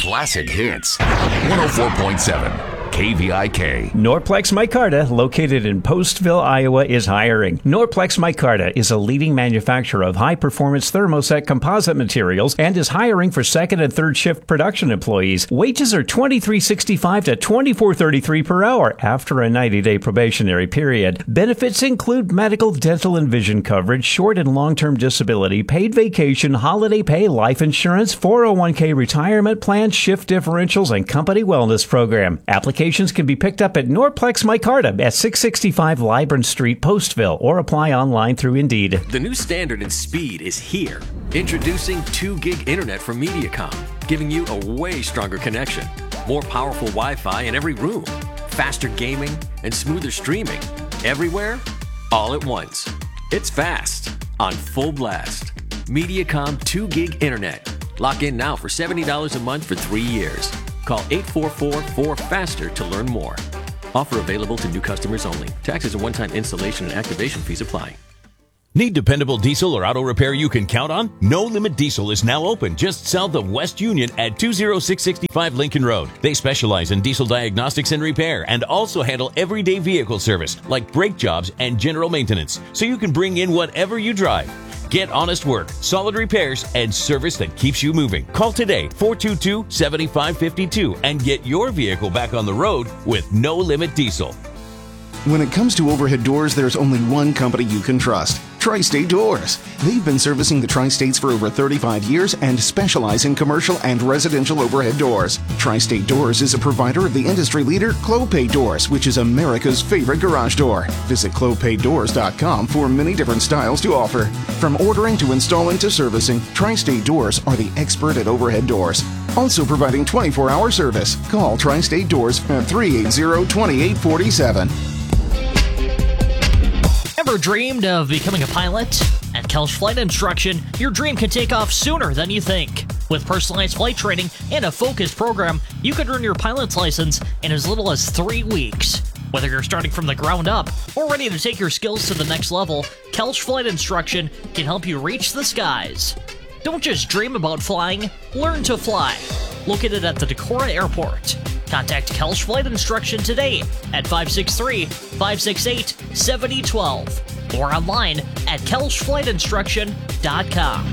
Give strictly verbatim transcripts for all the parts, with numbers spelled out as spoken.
Classic hits. one oh four point seven. K V I K. Norplex Micarta, located in Postville, Iowa, is hiring. Norplex Micarta is a leading manufacturer of high-performance thermoset composite materials and is hiring for second and third shift production employees. Wages are twenty-three sixty-five to twenty-four thirty-three per hour after a ninety-day probationary period. Benefits include medical, dental, and vision coverage, short and long-term disability, paid vacation, holiday pay, life insurance, four oh one k retirement plan, shift differentials, and company wellness program. Applications can be picked up at Norplex Micarta at six sixty-five Libran Street, Postville, or apply online through Indeed. The new standard in speed is here. Introducing two gig internet from Mediacom, giving you a way stronger connection, more powerful Wi-Fi in every room, faster gaming, and smoother streaming. Everywhere, all at once. It's fast, on full blast. Mediacom two gig internet. Lock in now for seventy dollars a month for three years. Call eight four four, four FASTER to learn more. Offer available to new customers only. Taxes and one-time installation and activation fees apply. Need dependable diesel or auto repair you can count on? No Limit Diesel is now open just south of West Union at two oh six six five Lincoln Road. They specialize in diesel diagnostics and repair and also handle everyday vehicle service like brake jobs and general maintenance, so you can bring in whatever you drive. Get honest work, solid repairs, and service that keeps you moving. Call today, four two two, seven five five two, and get your vehicle back on the road with No Limit Diesel. When it comes to overhead doors, there's only one company you can trust. Tri-State Doors. They've been servicing the Tri-States for over thirty-five years and specialize in commercial and residential overhead doors. Tri-State Doors is a provider of the industry leader Clopay Doors, which is America's favorite garage door. Visit clopay doors dot com for many different styles to offer. From ordering to installing to servicing, Tri-State Doors are the expert at overhead doors. Also providing twenty-four hour service. Call Tri-State Doors at three eight zero, two eight four seven. Ever dreamed of becoming a pilot? At Kelch Flight Instruction, your dream can take off sooner than you think. With personalized flight training and a focused program, you could earn your pilot's license in as little as three weeks. Whether you're starting from the ground up or ready to take your skills to the next level, Kelch Flight Instruction can help you reach the skies. Don't just dream about flying, learn to fly. Located at the Decorah Airport. Contact Kelch Flight Instruction today at five six three, five six eight, seven zero one two or online at kelch flight instruction dot com.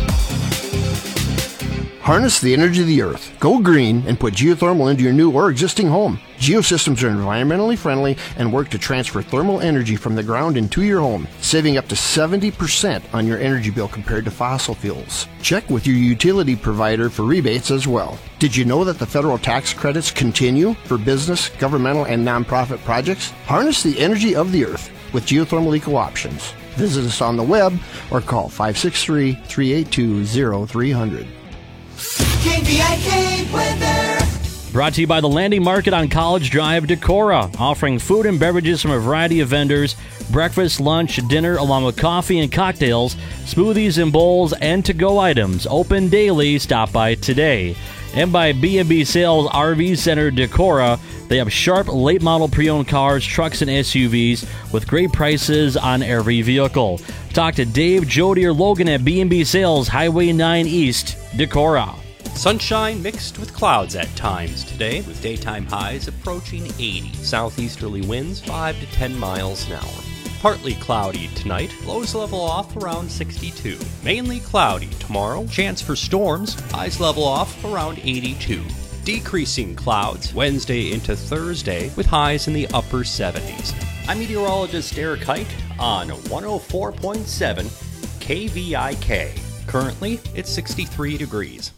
Harness the energy of the earth. Go green and put geothermal into your new or existing home. Geosystems are environmentally friendly and work to transfer thermal energy from the ground into your home, saving up to seventy percent on your energy bill compared to fossil fuels. Check with your utility provider for rebates as well. Did you know that the federal tax credits continue for business, governmental, and nonprofit projects? Harness the energy of the earth with geothermal eco options. Visit us on the web or call five six three, three eight two, zero three zero zero. K V I K weather. Brought to you by the Landing Market on College Drive, Decorah, offering food and beverages from a variety of vendors, breakfast, lunch, dinner, along with coffee and cocktails, smoothies and bowls, and to-go items. Open daily. Stop by today. And by B and B Sales R V Center, Decorah. They have sharp, late-model pre-owned cars, trucks, and S U Vs with great prices on every vehicle. Talk to Dave, Jody, or Logan at B and B Sales, Highway nine East, Decorah. Sunshine mixed with clouds at times today, with daytime highs approaching eighty. Southeasterly winds five to ten miles an hour. Partly cloudy tonight, lows level off around sixty-two. Mainly cloudy tomorrow, chance for storms, highs level off around eighty-two. Decreasing clouds Wednesday into Thursday, with highs in the upper seventies. I'm meteorologist Eric Height on one oh four point seven K V I K. Currently, it's sixty-three degrees.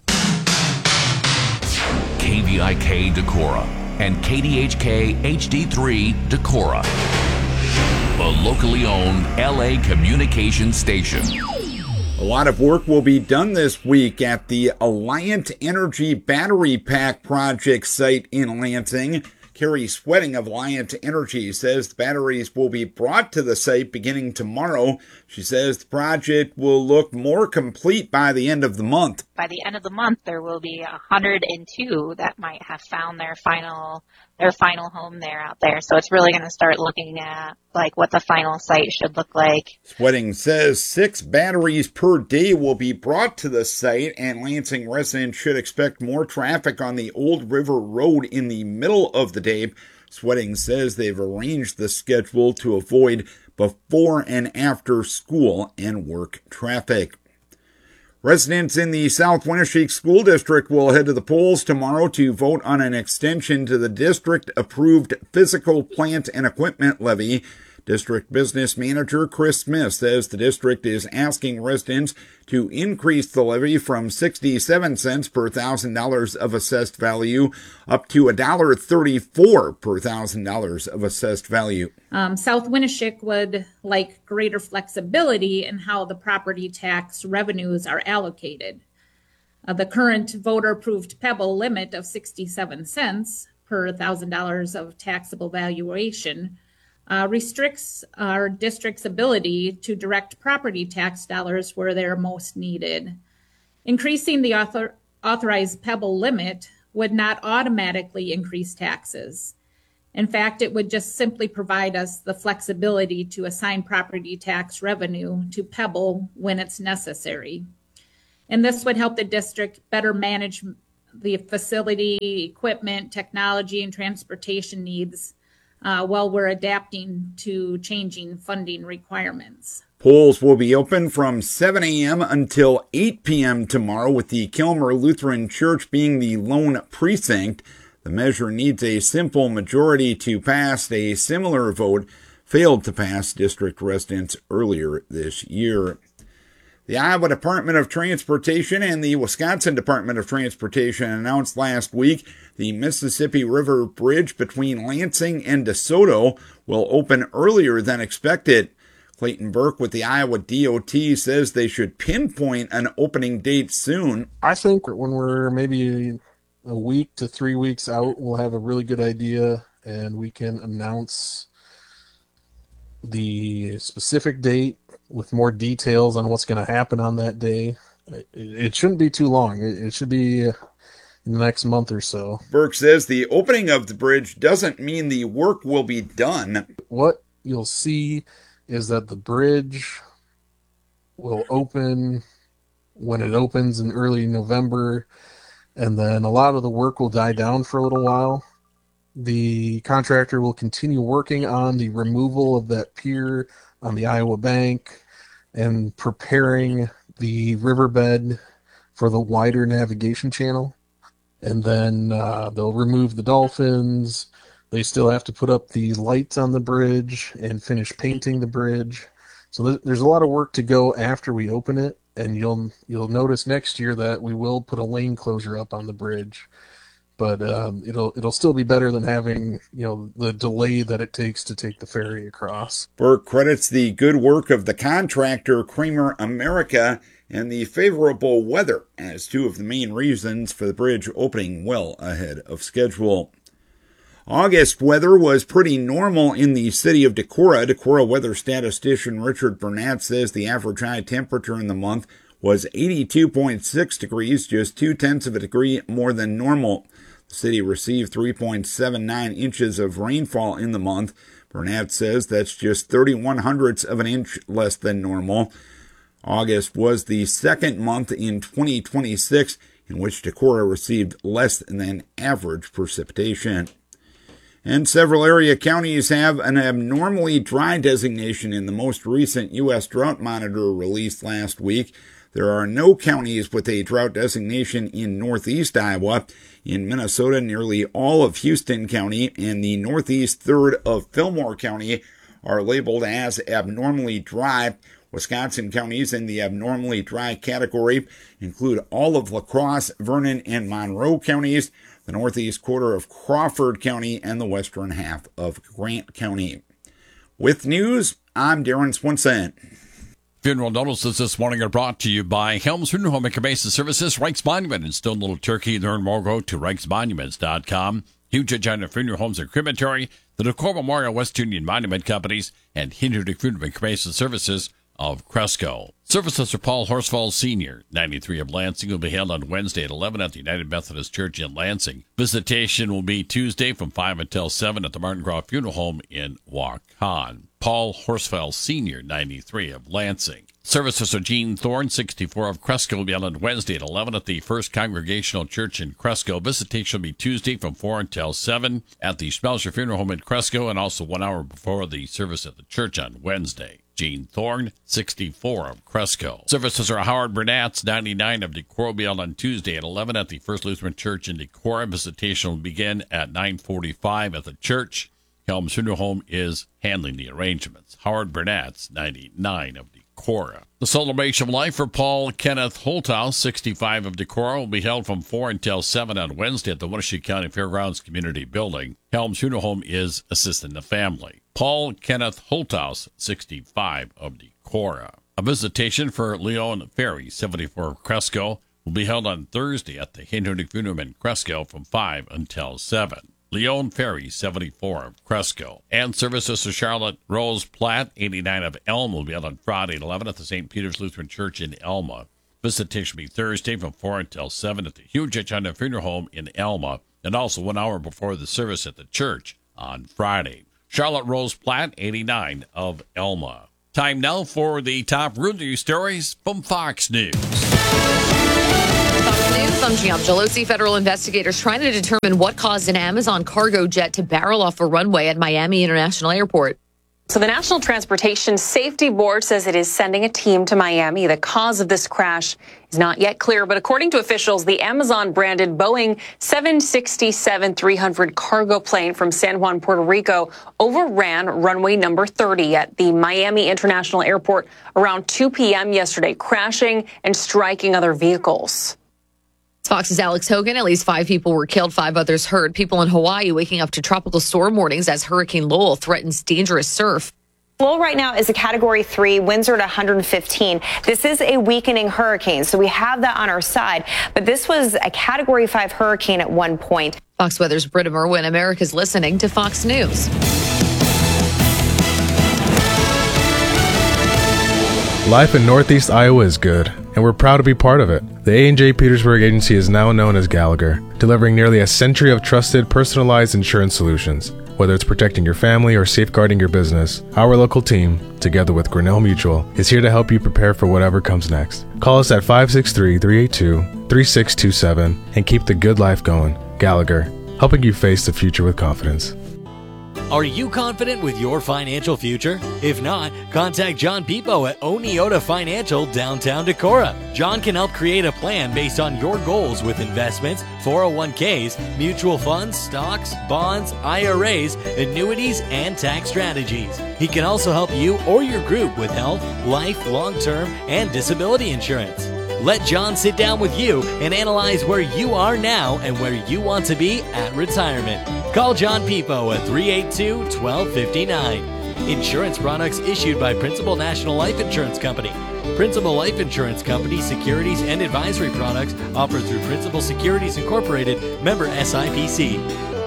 K V I K Decorah and K D H K H D three Decorah, the locally owned L A communication station. A lot of work will be done this week at the Alliant Energy Battery Pack Project site in Lansing. Carrie Sweating of Alliant Energy says the batteries will be brought to the site beginning tomorrow. She says the project will look more complete by the end of the month. By the end of the month, there will be one hundred two that might have found their final their final home there out there. So it's really going to start looking at like what the final site should look like. Sweating says six batteries per day will be brought to the site, and Lansing residents should expect more traffic on the Old River Road in the middle of the day. Sweating says they've arranged the schedule to avoid before and after school and work traffic. Residents in the South Winneshiek School District will head to the polls tomorrow to vote on an extension to the district-approved physical plant and equipment levy. District Business Manager Chris Smith says the district is asking residents to increase the levy from sixty-seven cents per thousand dollars of assessed value up to one dollar thirty-four per thousand dollars of assessed value. Um, South Winneshiek would like greater flexibility in how the property tax revenues are allocated. Uh, the current voter-approved Pebble limit of sixty-seven cents per one thousand dollars of taxable valuation Uh, restricts our district's ability to direct property tax dollars where they're most needed. Increasing the author- authorized Pebble limit would not automatically increase taxes. In fact, it would just simply provide us the flexibility to assign property tax revenue to Pebble when it's necessary. And this would help the district better manage the facility, equipment, technology, and transportation needs Uh, while we're adapting to changing funding requirements. Polls will be open from seven a.m. until eight p.m. tomorrow, with the Kilmer Lutheran Church being the lone precinct. The measure needs a simple majority to pass. A similar vote failed to pass district residents earlier this year. The Iowa Department of Transportation and the Wisconsin Department of Transportation announced last week the Mississippi River Bridge between Lansing and DeSoto will open earlier than expected. Clayton Burke with the Iowa D O T says they should pinpoint an opening date soon. I think when we're maybe a week to three weeks out, we'll have a really good idea and we can announce the specific date with more details on what's going to happen on that day. It, it shouldn't be too long. It, it should be in the next month or so. Burke says the opening of the bridge doesn't mean the work will be done. What you'll see is that the bridge will open when it opens in early November, and then a lot of the work will die down for a little while. The contractor will continue working on the removal of that pier on the Iowa Bank and preparing the riverbed for the wider navigation channel. And then uh, they'll remove the dolphins. They still have to put up the lights on the bridge and finish painting the bridge. So th- there's a lot of work to go after we open it. And you'll you'll notice next year that we will put a lane closure up on the bridge. But um, it'll it'll still be better than having, you know, the delay that it takes to take the ferry across. Burke credits the good work of the contractor Kramer America and the favorable weather as two of the main reasons for the bridge opening well ahead of schedule. August weather was pretty normal in the city of Decorah. Decorah weather statistician Richard Burnett says the average high temperature in the month was eighty-two point six degrees, just two-tenths of a degree more than normal. The city received three point seven nine inches of rainfall in the month. Burnett says that's just thirty-one hundredths of an inch less than normal. August was the second month in twenty twenty-six in which Decorah received less than average precipitation. And several area counties have an abnormally dry designation in the most recent U S Drought Monitor released last week. There are no counties with a drought designation in northeast Iowa. In Minnesota, nearly all of Houston County and the northeast third of Fillmore County are labeled as abnormally dry. Wisconsin counties in the abnormally dry category include all of La Crosse, Vernon, and Monroe counties, the northeast quarter of Crawford County, and the western half of Grant County. With news, I'm Darren Swinson. Funeral notices this morning are brought to you by Helms Funeral Home and Cremation Services, Reichs Monument, and Stone Little Turkey. Learn more, go to reichs monuments dot com. Huge China Funeral Homes and Crematory, the Decorah Memorial West Union Monument Companies, and Hinderdick Funeral and Cremation Services of Cresco. Services for Paul Horsfall Senior, ninety-three of Lansing, will be held on Wednesday at eleven at the United Methodist Church in Lansing. Visitation will be Tuesday from five until seven at the Martin Groff Funeral Home in Waukon. Paul Horsfall Senior, ninety-three of Lansing. Services for Gene Thorne, sixty-four of Cresco, will be held on Wednesday at eleven at the First Congregational Church in Cresco. Visitation will be Tuesday from four until seven at the Schmelzer Funeral Home in Cresco, and also one hour before the service at the church on Wednesday. Gene Thorne, sixty-four of Cresco. Services are Howard Burnett's, ninety-nine of Decorah, will be held on Tuesday at eleven at the First Lutheran Church in Decorah. Visitation will begin at nine forty-five at the church. Helms Funeral Home is handling the arrangements. Howard Burnett's, ninety-nine of Decorah. The Celebration of Life for Paul Kenneth Holthouse, sixty-five of Decorah, will be held from four until seven on Wednesday at the Winnebago County Fairgrounds Community Building. Helms Funeral Home is assisting the family. Paul Kenneth Holthouse, sixty-five of Decorah. A visitation for Leon Ferry, seventy-four of Cresco, will be held on Thursday at the Hinderdick Funeral in Cresco from five until seven. Leon Ferry, seventy-four of Cresco. And services to Charlotte Rose Platt, eighty-nine of Elma, will be held on Friday at eleven at the Saint Peter's Lutheran Church in Elma. Visitation will be Thursday from four until seven at the Hugh China Funeral Home in Elma, and also one hour before the service at the church on Friday. Charlotte Rose Platt, eighty-nine of Elma. Time now for the top road news stories from Fox News. Fox News, I'm Gian Gelosi. Federal investigators trying to determine what caused an Amazon cargo jet to barrel off a runway at Miami International Airport. So the National Transportation Safety Board says it is sending a team to Miami. The cause of this crash is not yet clear, but according to officials, the Amazon-branded Boeing seven sixty-seven three hundred cargo plane from San Juan, Puerto Rico, overran runway number thirty at the Miami International Airport around two p.m. yesterday, crashing and striking other vehicles. Fox's Alex Hogan. At least five people were killed, five others hurt. People in Hawaii waking up to tropical storm warnings as Hurricane Lowell threatens dangerous surf. Lowell right now is a Category three, winds are at one hundred fifteen. This is a weakening hurricane, so we have that on our side. But this was a Category five hurricane at one point. Fox Weather's Britta Merwin. America's listening to Fox News. Life in Northeast Iowa is good, and we're proud to be part of it. The A and J Petersburg Agency is now known as Gallagher, delivering nearly a century of trusted, personalized insurance solutions. Whether it's protecting your family or safeguarding your business, our local team, together with Grinnell Mutual, is here to help you prepare for whatever comes next. Call us at five six three, three eight two, three six two seven and keep the good life going. Gallagher, helping you face the future with confidence. Are you confident with your financial future? If not, contact John Pipo at Oneota Financial, downtown Decorah. John can help create a plan based on your goals with investments, four oh one k's, mutual funds, stocks, bonds, I R As, annuities, and tax strategies. He can also help you or your group with health, life, long-term, and disability insurance. Let John sit down with you and analyze where you are now and where you want to be at retirement. Call John Pipo at three eight two, one two five nine. Insurance products issued by Principal National Life Insurance Company. Principal Life Insurance Company securities and advisory products offered through Principal Securities Incorporated, member S I P C.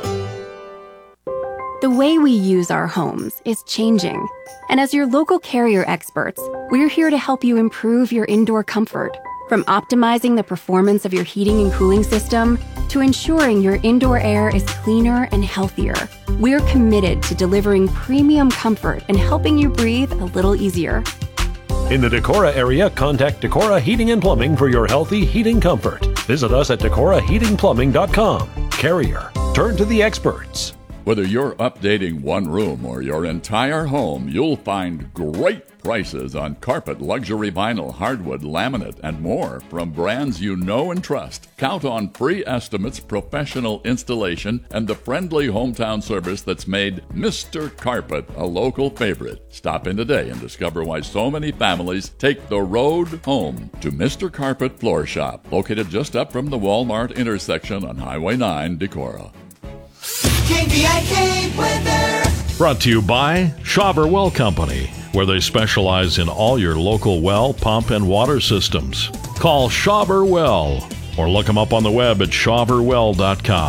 The way we use our homes is changing. And as your local Carrier experts, we're here to help you improve your indoor comfort. From optimizing the performance of your heating and cooling system to ensuring your indoor air is cleaner and healthier, we're committed to delivering premium comfort and helping you breathe a little easier. In the Decorah area, contact Decorah Heating and Plumbing for your healthy heating comfort. Visit us at decorah heating plumbing dot com. Carrier, turn to the experts. Whether you're updating one room or your entire home, you'll find great prices on carpet, luxury vinyl, hardwood, laminate, and more from brands you know and trust. Count on free estimates, professional installation, and the friendly hometown service that's made Mister Carpet a local favorite. Stop in today and discover why so many families take the road home to Mister Carpet Floor Shop, located just up from the Walmart intersection on Highway nine, Decorah. K V I K weather. Brought to you by Schauber Well Company, where they specialize in all your local well, pump, and water systems. Call Schauber Well or look them up on the web at schauber well dot com.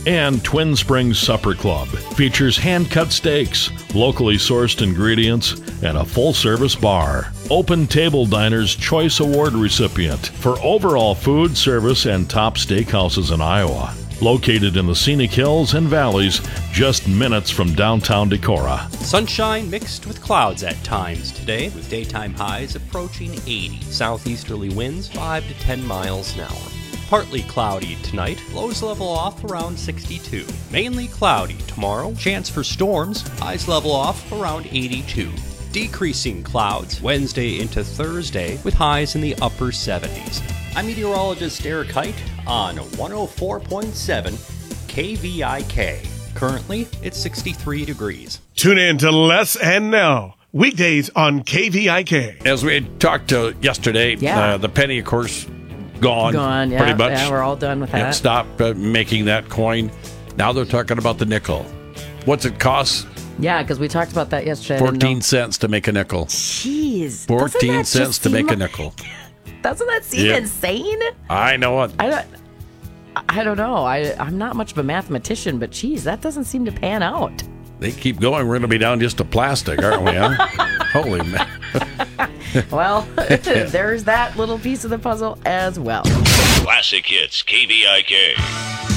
And Twin Springs Supper Club features hand-cut steaks, locally sourced ingredients, and a full-service bar. Open Table Diner's Choice Award recipient for overall food, service, and top steakhouses in Iowa. Located in the scenic hills and valleys, just minutes from downtown Decorah. Sunshine mixed with clouds at times today, with daytime highs approaching eighty. Southeasterly winds five to ten miles an hour. Partly cloudy tonight, lows level off around sixty-two. Mainly cloudy tomorrow, chance for storms, highs level off around eighty-two. Decreasing clouds Wednesday into Thursday with highs in the upper seventies. I'm meteorologist Eric Height on one oh four point seven K V I K. Currently, it's sixty-three degrees. Tune in to Les and Nell, weekdays on K V I K. As we had talked to yesterday, Yeah. uh, the penny, of course, gone. Gone, yeah, pretty much. yeah, we're all done with Yeah, that. Stop uh, making that coin. Now they're talking about the nickel. What's it cost? Yeah, because we talked about that yesterday. I didn't Fourteen know. cents to make a nickel. Jeez. Fourteen Doesn't that cents just to make a seem- nickel. Doesn't that seem Yeah. insane? I know it. I don't. I don't know. I I'm not much of a mathematician, but geez, that doesn't seem to pan out. They keep going. We're going to be down just to plastic, aren't we? Huh? Holy man. Well, there's that little piece of the puzzle as well. Classic Hits K V I K.